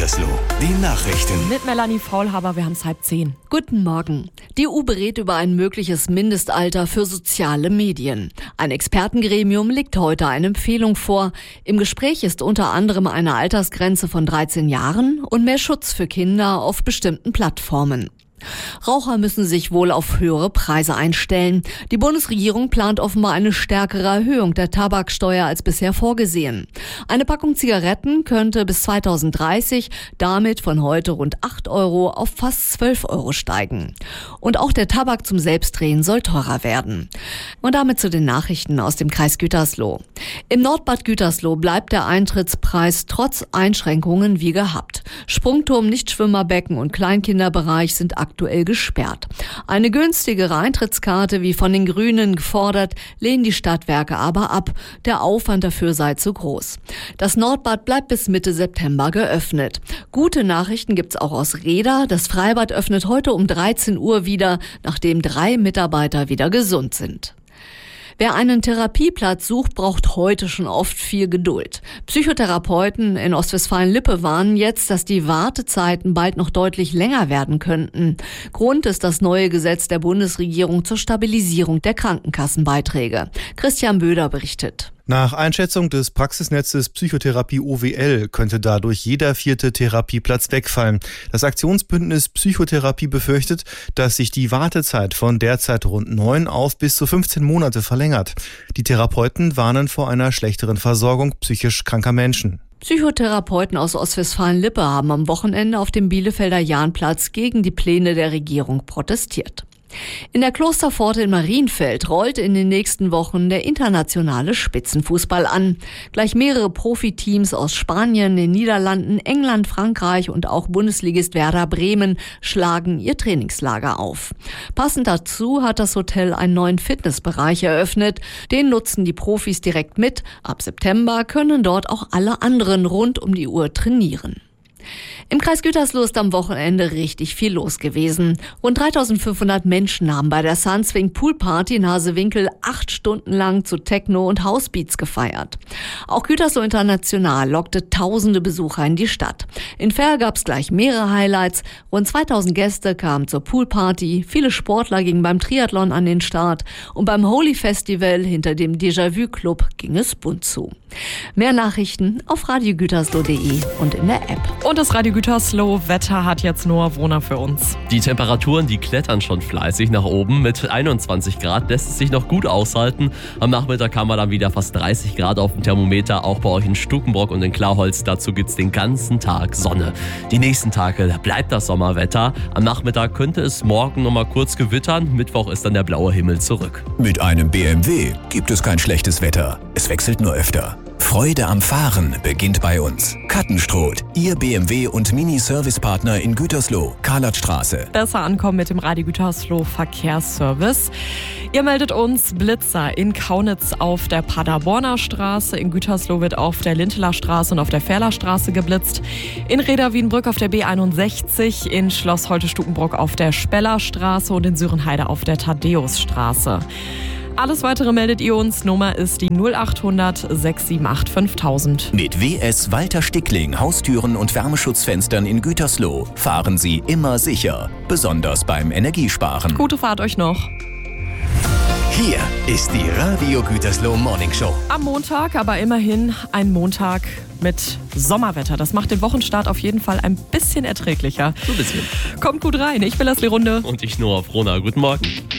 Gütersloh, die Nachrichten. Mit Melanie Faulhaber, wir haben es 9:30. Guten Morgen. Die EU berät über ein mögliches Mindestalter für soziale Medien. Ein Expertengremium legt heute eine Empfehlung vor. Im Gespräch ist unter anderem eine Altersgrenze von 13 Jahren und mehr Schutz für Kinder auf bestimmten Plattformen. Raucher müssen sich wohl auf höhere Preise einstellen. Die Bundesregierung plant offenbar eine stärkere Erhöhung der Tabaksteuer als bisher vorgesehen. Eine Packung Zigaretten könnte bis 2030 damit von heute rund 8 Euro auf fast 12 Euro steigen. Und auch der Tabak zum Selbstdrehen soll teurer werden. Und damit zu den Nachrichten aus dem Kreis Gütersloh. Im Nordbad Gütersloh bleibt der Eintrittspreis trotz Einschränkungen wie gehabt. Sprungturm, Nichtschwimmerbecken und Kleinkinderbereich sind aktuell gesperrt. Eine günstigere Eintrittskarte, wie von den Grünen gefordert, lehnen die Stadtwerke aber ab. Der Aufwand dafür sei zu groß. Das Nordbad bleibt bis Mitte September geöffnet. Gute Nachrichten gibt's auch aus Reda. Das Freibad öffnet heute um 13 Uhr wieder, nachdem 3 Mitarbeiter wieder gesund sind. Wer einen Therapieplatz sucht, braucht heute schon oft viel Geduld. Psychotherapeuten in Ostwestfalen-Lippe warnen jetzt, dass die Wartezeiten bald noch deutlich länger werden könnten. Grund ist das neue Gesetz der Bundesregierung zur Stabilisierung der Krankenkassenbeiträge. Christian Böder berichtet. Nach Einschätzung des Praxisnetzes Psychotherapie OWL könnte dadurch jeder 4. Therapieplatz wegfallen. Das Aktionsbündnis Psychotherapie befürchtet, dass sich die Wartezeit von derzeit rund 9 auf bis zu 15 Monate verlängert. Die Therapeuten warnen vor einer schlechteren Versorgung psychisch kranker Menschen. Psychotherapeuten aus Ostwestfalen-Lippe haben am Wochenende auf dem Bielefelder Jahnplatz gegen die Pläne der Regierung protestiert. In der Klosterpforte in Marienfeld rollt in den nächsten Wochen der internationale Spitzenfußball an. Gleich mehrere Profiteams aus Spanien, den Niederlanden, England, Frankreich und auch Bundesligist Werder Bremen schlagen ihr Trainingslager auf. Passend dazu hat das Hotel einen neuen Fitnessbereich eröffnet. Den nutzen die Profis direkt mit. Ab September können dort auch alle anderen rund um die Uhr trainieren. Im Kreis Gütersloh ist am Wochenende richtig viel los gewesen. Rund 3500 Menschen haben bei der Sunswing Pool Party in Hasewinkel 8 Stunden lang zu Techno und Housebeats gefeiert. Auch Gütersloh International lockte tausende Besucher in die Stadt. In Verl gab es gleich mehrere Highlights. Rund 2000 Gäste kamen zur Pool Party. Viele Sportler gingen beim Triathlon an den Start. Und beim Holy Festival hinter dem Déjà-vu Club ging es bunt zu. Mehr Nachrichten auf radiogütersloh.de und in der App. Und das Radio Gütersloh Wetter hat jetzt Noah Wohner für uns. Die Temperaturen, die klettern schon fleißig nach oben. Mit 21 Grad lässt es sich noch gut aushalten. Am Nachmittag haben wir dann wieder fast 30 Grad auf dem Thermometer, auch bei euch in Stukenbrock und in Klarholz. Dazu gibt's den ganzen Tag Sonne. Die nächsten Tage, da bleibt das Sommerwetter. Am Nachmittag könnte es morgen noch mal kurz gewittern. Mittwoch ist dann der blaue Himmel zurück. Mit einem BMW gibt es kein schlechtes Wetter. Es wechselt nur öfter. Freude am Fahren beginnt bei uns. Kattenstroth, Ihr BMW- und Mini-Servicepartner in Gütersloh, Karlatstraße. Besser ankommen mit dem Radio Gütersloh Verkehrsservice. Ihr meldet uns Blitzer in Kaunitz auf der Paderborner Straße. In Gütersloh wird auf der Linteler Straße und auf der Ferler Straße geblitzt. In Reda-Wienbrück auf der B61, in Schloss Holte-Stukenbrock auf der Speller Straße und in Sörenheide auf der Thaddäusstraße. Alles Weitere meldet ihr uns. Nummer ist die 0800 678 5000. Mit WS Walter Stickling Haustüren und Wärmeschutzfenstern in Gütersloh fahren Sie immer sicher, besonders beim Energiesparen. Gute Fahrt euch noch. Hier ist die Radio Gütersloh Morning Show. Am Montag, aber immerhin ein Montag mit Sommerwetter. Das macht den Wochenstart auf jeden Fall ein bisschen erträglicher. So ein bisschen. Kommt gut rein. Ich bin Leslie Runde. Und ich Noah Wohner. Guten Morgen.